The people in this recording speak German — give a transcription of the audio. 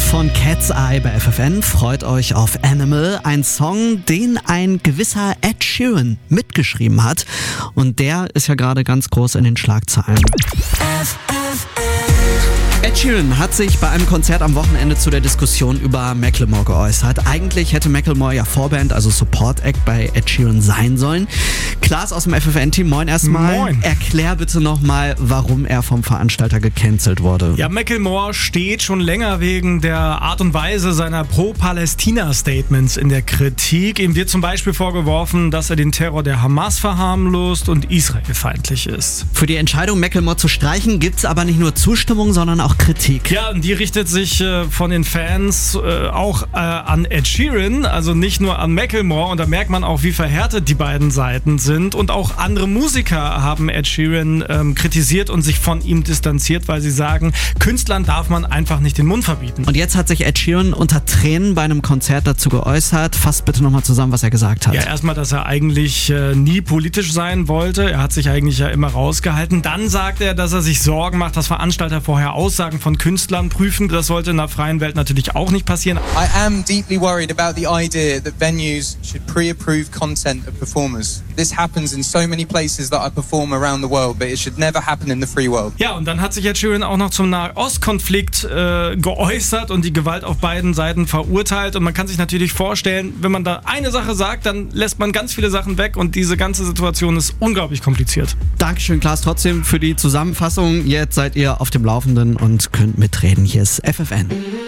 von Cat's Eye bei FFN. Freut euch auf Animal, ein Song, den ein gewisser Ed Sheeran mitgeschrieben hat. Und der ist ja gerade ganz groß in den Schlagzeilen. Ed Sheeran hat sich bei einem Konzert am Wochenende zu der Diskussion über Macklemore geäußert. Eigentlich hätte Macklemore ja Vorband, also Support-Act bei Ed Sheeran sein sollen. Klaas aus dem FFN-Team, moin erstmal. Moin. Erklär bitte nochmal, warum er vom Veranstalter gecancelt wurde. Ja, Macklemore steht schon länger wegen der Art und Weise seiner Pro-Palästina-Statements in der Kritik. Ihm wird zum Beispiel vorgeworfen, dass er den Terror der Hamas verharmlost und israelfeindlich ist. Für die Entscheidung, Macklemore zu streichen, gibt's aber nicht nur Zustimmung, sondern auch Kritik. Ja, und die richtet sich von den Fans auch an Ed Sheeran, also nicht nur an Macklemore. Und da merkt man auch, wie verhärtet die beiden Seiten sind. Und auch andere Musiker haben Ed Sheeran kritisiert und sich von ihm distanziert, weil sie sagen, Künstlern darf man einfach nicht den Mund verbieten. Und jetzt hat sich Ed Sheeran unter Tränen bei einem Konzert dazu geäußert. Fasst bitte nochmal zusammen, was er gesagt hat. Ja, erstmal, dass er eigentlich nie politisch sein wollte. Er hat sich eigentlich ja immer rausgehalten. Dann sagt er, dass er sich Sorgen macht, dass Veranstalter vorher Aussagen von Künstlern prüfen. Das sollte in der freien Welt natürlich auch nicht passieren. I am deeply worried about the idea that venues should pre-approve content of performers. This happens in so many places that I perform around the world, but it should never happen in the free world. Ja, und dann hat sich Ed Sheeran auch noch zum Nahostkonflikt geäußert und die Gewalt auf beiden Seiten verurteilt. Und man kann sich natürlich vorstellen, wenn man da eine Sache sagt, dann lässt man ganz viele Sachen weg und diese ganze Situation ist unglaublich kompliziert. Dankeschön, Klaas, trotzdem für die Zusammenfassung. Jetzt seid ihr auf dem Laufenden und könnt mitreden. Hier ist FFN.